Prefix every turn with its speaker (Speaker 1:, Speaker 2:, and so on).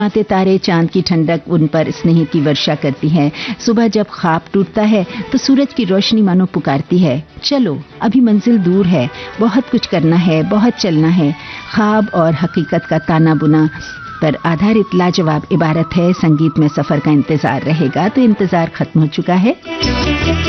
Speaker 1: आते तारे चांद की ठंडक उन पर स्नेह की वर्षा करती है। सुबह जब ख्वाब टूटता है तो सूरज की रोशनी मानो पुकारती है, चलो अभी मंजिल दूर है, बहुत कुछ करना है, बहुत चलना है। ख्वाब और हकीकत का ताना बुना पर आधारित लाजवाब इबारत है, संगीत में सफर का इंतजार रहेगा। तो इंतजार खत्म हो चुका है।